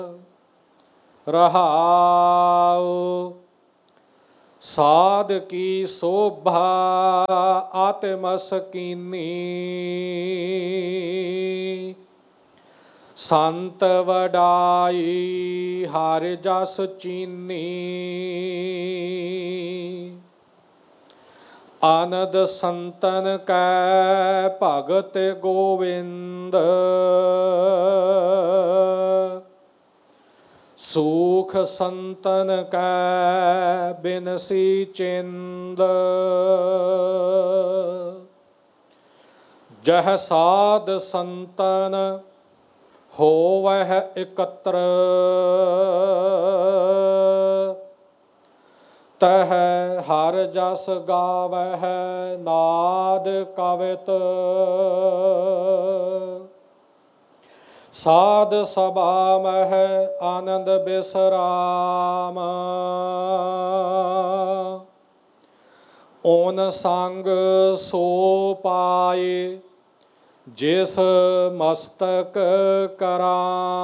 ਰਹਾਉ। ਸਾਧ ਕੀ ਸੋਭਾ ਆਤਮ ਸਕੀਨੀ, ਸੰਤ ਵਡਾਈ ਹਰਿ ਜਸ ਚੀਨੀ। ਆਨੰਦ ਸੰਤਨ ਕੈ ਭਗਤ ਗੋਵਿੰਦ, ਸੂਖ ਸੰਤਨ ਕੈ ਬਿਨਸੀ ਚਿੰਦ। ਜਹ ਸਾਧ ਸੰਤਨ ਹੋਵਹਿ ਇਕੱਤਰ, ਤਹ ਹਰ ਜਸ ਗਾਵਹਿ ਨਾਦ ਕਵਿਤ। ਸਾਧ ਸਭਾ ਮਹਿ ਆਨੰਦ ਬਿਸਰਾਮ, ਓਨ ਸੰਗ ਸੋ ਪਾਏ ਜਿਸ ਮਸਤਕ ਕਰਾਮ।